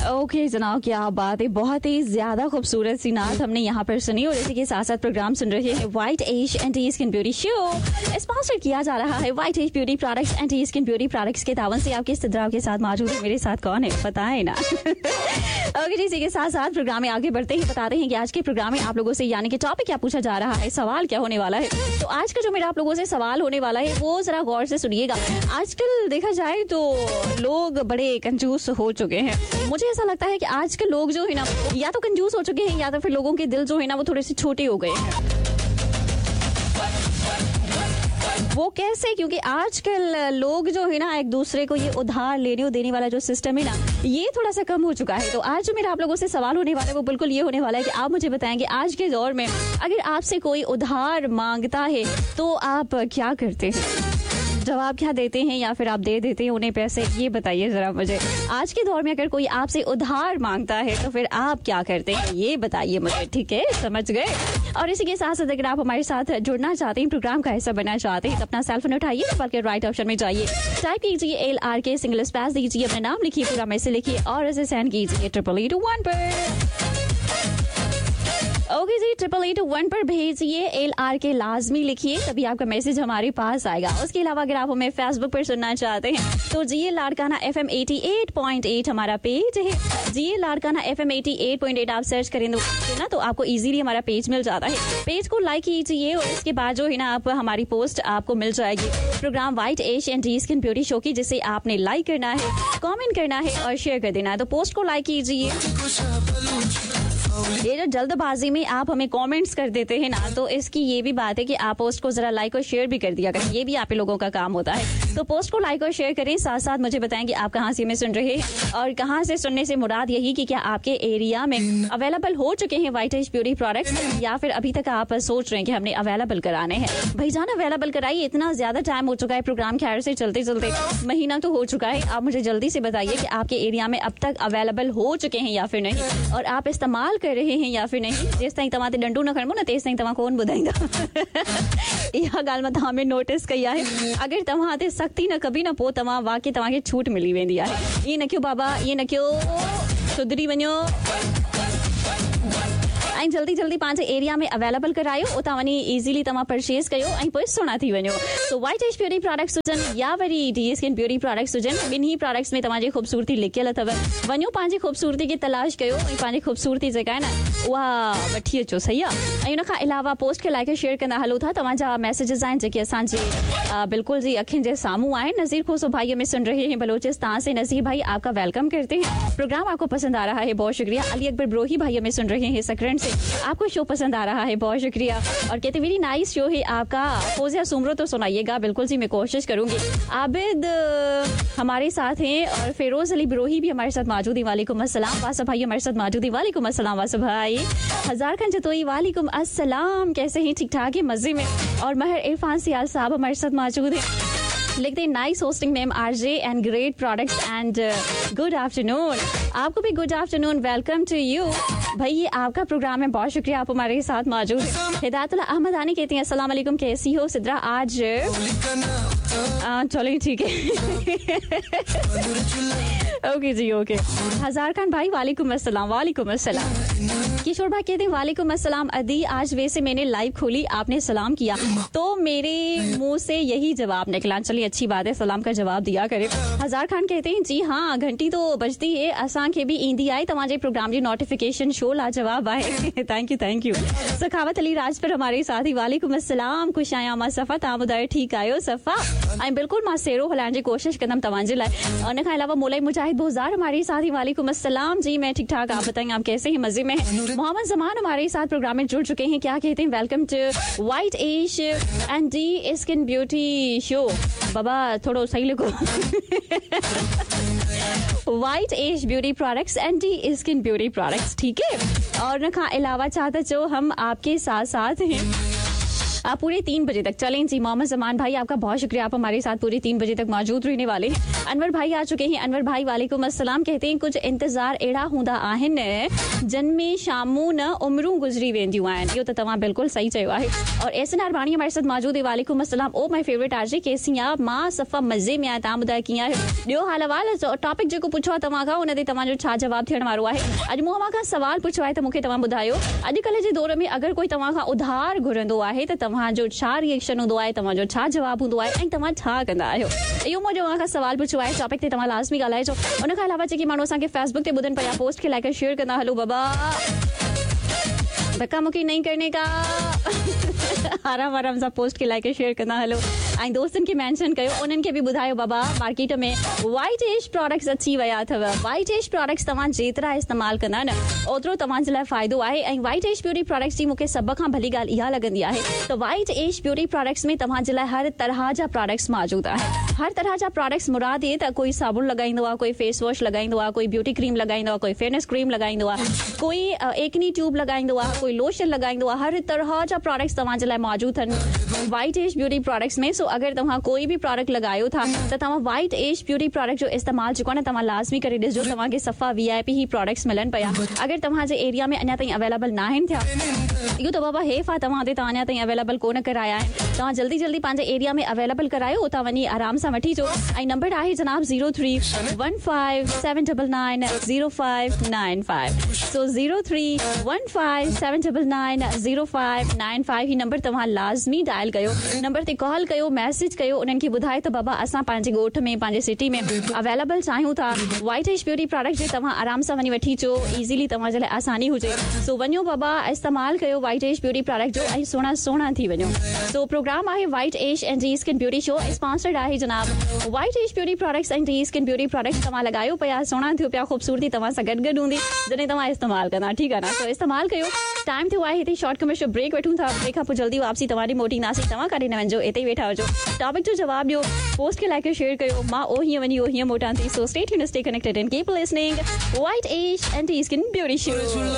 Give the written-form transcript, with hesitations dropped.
Okay जनाब, क्या बात है, बहुत ही ज्यादा खूबसूरत सी नात हमने यहाँ पर सुनी और इसी के साथ साथ प्रोग्राम सुन रहे हैं white as anti skin beauty show. Sponsor किया जा रहा है white as beauty products anti skin beauty products के तावन से। आपके इस्तदराब के साथ मौजूद है, मेरे साथ कौन है पता है ना। ओके जी, इसी के साथ साथ प्रोग्राम में आगे बढ़ते ही बताते हैं कि आज के प्रोग्राम में आप लोगों से यानी कि टॉपिक क्या पूछा जा रहा है, सवाल क्या होने वाला है। तो आज का जो मेरा आप लोगों से सवाल होने वाला है वो जरा गौर से सुनिएगा। आजकल देखा जाए तो लोग बड़े कंजूस हो चुके हैं। मुझे ऐसा लगता है कि आजकल लोग जो है ना या तो कंजूस हो चुके हैं या तो फिर लोगों के दिल जो है ना वो थोड़े से छोटे हो गए हैं। वो कैसे? क्योंकि आजकल लोग जो है ना एक दूसरे को ये उधार लेने और देने वाला जो सिस्टम है ना ये थोड़ा सा कम हो चुका है। तो आज जो मेरा आप लोगों से सवाल होने वाला है वो बिल्कुल ये होने वाला है कि आप मुझे बताएंगे आज के दौर में अगर आपसे कोई उधार मांगता है तो आप क्या करते हैं, जवाब क्या देते हैं या फिर आप दे देते हैं उन्हें पैसे, ये बताइए जरा मुझे। आज के दौर में अगर कोई आपसे उधार मांगता है तो फिर आप क्या करते हैं ये बताइए मुझे, ठीक है, समझ गए। और इसी के साथ साथ अगर आप हमारे साथ जुड़ना चाहते हैं, प्रोग्राम का हिस्सा बनना चाहते हैं तो अपना सेल फोन उठाइए, मोबाइल के राइट ऑप्शन में जाइए, टाइप कीजिए LRK सिंगल स्पेस दीजिए, अपना नाम लिखिए, पूरा मैसेज लिखिए और इसे सेंड कीजिए 8821 पर। ओके जी, 8821 पर भेजिए, LRK लाजमी लिखिए, तभी आपका मैसेज हमारे पास आएगा। उसके अलावा अगर आप हमें फेसबुक पर सुनना चाहते हैं तो जिए लाड़काना FM 88.8 हमारा पेज है। जिए लाड़काना FM 88.8 आप सर्च करेंगे ना तो आपको इजीली हमारा पेज मिल जाता है। पेज को लाइक कीजिए और इसके बाद जो है ना आप हमारी पोस्ट आपको मिल जाएगी programme white as anti skin beauty show की, जिसे आपने लाइक करना है, कमेंट करना है और शेयर कर देना है। तो पोस्ट को लाइक कीजिए। ये जो जल्दबाजी में आप हमें कमेंट्स कर देते हैं ना तो इसकी ये भी बात है कि आप पोस्ट को जरा लाइक और शेयर भी कर दिया करें, ये भी आप लोगों का काम होता है। तो पोस्ट को लाइक और शेयर करें, साथ साथ मुझे बताएं कि आप कहाँ से हमें सुन रहे हैं और कहाँ से सुनने से मुराद यही कि क्या आपके एरिया में अवेलेबल हो चुके हैं व्हाइट एज ब्यूटी प्रोडक्ट्स या फिर अभी तक आप सोच रहे हैं कि हमने अवेलेबल कराने हैं। भाई जान अवेलेबल कराइए, इतना ज्यादा टाइम हो चुका है, प्रोग्राम खैर से चलते चलते महीना तो हो चुका है। आप मुझे जल्दी से बताइए कि आपके एरिया में अब तक अवेलेबल हो चुके हैं या फिर नहीं, और आप इस्तेमाल कर रहे हैं या फिर नहीं। जेस ताईं तव्हां ते डंडू न खणबो न तेस ताईं तव्हां कोन ॿुधाईंदा। इहा ॻाल्हि मां तव्हां में नोटिस कई आहे। अगर तव्हां ते सख्ती न कबी न पोइ तव्हां वाकई तव्हांखे छूट मिली वेंदी आहे। ईअं न कयो बाबा, ईअं न कयो, सुधरी वञो ऐं जल्दी जल्दी पंहिंजे एरिया में अवेलेबल करायो, उतां वञी इजीली तव्हां परचेज कयो ऐं पोइ सुहिणा थी वञो। सो व्हाइट एज ब्यूटी प्रोडक्ट्स हुजनि या worry D skin beauty products हुजनि, ॿिन्ही प्रोडक्ट्स में तव्हांजी ख़ूबसूरती लिकियल अथव। वञो पंहिंजी ख़ूबसूरती खे तलाश कयो ऐं पंहिंजी ख़ूबसूरती जेका आहे न उहा वठी अचो, सही आहे। ऐं उन खां अलावा पोस्ट खे लाइक शेयर कंदा हलो था। तव्हांजा मैसेजेस आहिनि जेके असांजे बिल्कुल जी अखियुनि जे साम्हूं आहिनि। नज़ीर खोसो भाई हमें सुन रहे हैं बलोचिस्तान से। नज़ीर भाई आपका वेलकम करते हैं, प्रोग्राम आपको पसंद आ रहा है, बहुत शुक्रिया। अली अकबर ब्रोही भाई हमें सुन रहे हैं सकरन से, आपको शो पसंद आ रहा है, बहुत शुक्रिया। और कहते वेरी नाइस शो है आपका। फौजिया सुमरो तो सुनाइएगा, बिल्कुल जी मैं कोशिश करूंगी। आबिद हमारे साथ हैं और फेरोज अली ब्रोही भी हमारे साथ मौजूद है, वालेकुम अस्सलाम। वासा भाई हमारे साथ मौजूद है, वालेकुम अस्सलाम वासा भाई। हजार खान जतोई वालेकुम अस्सलाम, कैसे हैं, ठीक ठाक है, मजे में। और महर इरफान सियाल साहब हमारे साथ मौजूद है, लिखते हैं nice hosting ma'am RJ and great products and good afternoon. आपको भी good afternoon, welcome to you भाई, ये आपका प्रोग्राम है, बहुत शुक्रिया आप हमारे साथ मौजूद हैं। हिदायतुल्लाह अहमद आनी कहती हैं अस्सलाम वालेकुम, कैसी हो सिद्रा आज? चलिए ठीक है। ओके जी ओके। हजार खान भाई वालेकुम अस्सलाम, वालेकुम अस्सलाम। किशोर भाई कहते हैं वालेकुम अस्सलाम अदी, आज वैसे मैंने लाइव खोली, आपने सलाम किया तो मेरे मुंह से यही जवाब निकला। चलिए अच्छी बात है, सलाम का जवाब दिया करे। हजार खान कहते हैं जी हाँ घंटी तो बजती है, असांखे भी ईंदी आई तव्हांजे प्रोग्राम जी नोटिफिकेशन शो लाजवाब आहे। Thank you. सखावत अली राजपुर हमारे साथ ही, वालेकुम अस्सलाम, खुश आहियां मां सफ़ा, तव्हां ॿुधायो ठीकु आहियो सफ़ा? ऐं बिल्कुल मां सेरो हलाइण जी कोशिश कंदमि तव्हांजे लाइ। उन खां अलावा मोलाई मुजाहिद बोज़ार हमारे साथ ही, वालेकुम अस्सलाम जी, मैं ठीक ठाक, आप बताएं आप कैसे हैं, मजे में? मोहम्मद जमान हमारे साथ प्रोग्राम में जुड़ चुके हैं, क्या कहते हैं, welcome to white as and D skin beauty show. बाबा थोड़ो सही लिखो। White as beauty products and D skin beauty products, ठीक है। और न खां अलावा चाहता जो हम आपके साथ साथ हैं आप पूरे 3 बजे तक। चलें जी मोहम्मद जमान भाई आपका बहुत शुक्रिया, आप हमारे साथ पूरे 3 बजे तक मौजूद रहने वाले हैं। अनवर भाई आ चुके हैं। अनवर भाई वालेकुम अस्सलाम। कहते हैं कुछ इंतजार एड़ा हुंदा आहिनि जिनमें शामू न उम्रूं गुजरी वेंदियूं आहिनि। यो त तव्हां बिल्कुल सही चयो आहे। और एसन अरबानी हमारे साथ मौजूद है। वालेकुम अस्सलाम। ओ माय फेवरेट आरजे केसी आ मां सफ़ा मजे में आ। तव्हां ॿुधायो कीअं आहे? ॿियो हाल अहवाल? टॉपिक जेको पुछो आहे तव्हां खां उन ते तव्हांजो छा जवाब थियण वारो आहे? अॼु मूं अव्हां खां सवाल पुछो आहे त मूंखे तव्हां ॿुधायो अॼुकल्ह जे दौर में अगरि कोई तव्हां खां उधार घुरंदो आहे त तव्हांजो छा रिएक्शन हूंदो आहे, तव्हांजो छा जवाब हूंदो आहे ऐं तव्हां छा कंदा आहियो? इहो मुंहिंजो अव्हां खां सवाल पुछो आहे। टॉपिक ते तव्हां लाज़मी ॻाल्हाइजो। उन खां अलावा जेके माण्हू असांखे फेसबुक ते ॿुधनि पिया पोस्ट खे लाइक शेयर कंदा हलो बाबा धक्का मुक्की नहीं करने का आराम आराम सां पोस्ट खे लाइक शेयर कंदा हलो ऐं दोस्तनि खे मेंशन कयो। उन्हनि खे बि ॿुधायो बाबा मार्केट में वाइट एज प्रोडक्ट्स अची विया अथव। वाइट एज प्रोडक्ट्स तव्हां जेतिरा इस्तेमालु कंदा न ओतिरो तव्हांजे लाइ फ़ाइदो आहे। ऐं वाइट एज ब्यूटी प्रोडक्ट्स जी मूंखे सभ खां भली ॻाल्हि इहा लॻंदी आहे त वाइट एज ब्यूटी प्रोडक्ट्स में तव्हांजे लाइ हर तरह जा प्रोडक्ट्स मौजूदु आहिनि। हर तरह जा प्रोडक्ट्स मुराद इहे त कोई साबुण लॻाईंदो आहे, कोई फेस वॉश लॻाईंदो आहे, कोई ब्यूटी क्रीम लॻाईंदो आहे, कोई फेयरनेस क्रीम लॻाईंदो आहे, कोई एकनी ट्यूब लॻाईंदो आहे, कोई लोशन लॻाईंदो आहे। हर तरह जा प्रोडक्ट्स तव्हांजे लाइ मौजूदु आहिनि वाइट एज ब्यूटी प्रोडक्ट्स में। सो अगरि तव्हां कोई भी प्रोडक्ट लगायो था त तव्हां वाइट एज ब्यूटी प्रोडक्ट जो इस्तेमाल जेको आहे न तव्हां लाज़मी करे ॾिसजो। तव्हांखे सफ़ा VIP ही प्रोडक्ट्स मिलनि पिया। अगरि तव्हांजे एरिया में अञा ताईं अवेलेबल न आहिनि थिया इहो त बाबा हेफ़ आहे तव्हां ते तव्हां अञा ताईं अवेलेबल कोन कराया आहिनि। तव्हां जल्दी जल्दी पंहिंजे एरिया में अवेलेबल करायो, उतां वञी आराम सां वठी अचो। ऐं नंबर आहे जनाब 0315790595। सो 0315790595 ही नंबर तव्हां लाज़मी डायल कयो। नंबर ते कॉल कयो, मैसेज कयो, उन्हनि खे ॿुधाए त बाबा असां पंहिंजे ॻोठ में पंहिंजे सिटी में अवेलेबल चाहियूं था वाइट एज ब्यूटी प्रोडक्ट जे। तव्हां आराम सां वञी वठी अचो, इज़ीली तव्हांजे लाइ आसानी हुजे। सो वञो बाबा इस्तेमालु कयो वाइट एज ब्यूटी प्रोडक्ट जो ऐं सुहिणा सुहिणा थी वञो। सो प्रोग्राम आहे white as and D skin beauty show. Sponsored आहे जनाब white as beauty products and D skin beauty products. तव्हां लॻायो पिया, सुहिणा थियो पिया, ख़ूबसूरती तव्हां सां गॾु गॾु हूंदी जॾहिं तव्हां इस्तेमालु कंदा। ठीकु आहे न? सो इस्तेमालु कयो। टाइम थियो आहे हिते शॉर्ट कमर्शियल ब्रेक वठूं था। ब्रेक खां पोइ जल्दी वापसी तव्हांजी मोटींदासीं। तव्हां काॾे न वञिजो, हिते ई वेठा हुजो। टॉपिक जो जवाब ॾियो, पोस्ट खे लाइक शेयर कयो। मां ओ हीअं वञी ओ हीअं मोटां थी। So stay tuned, stay connected and keep listening white as and D skin beauty show.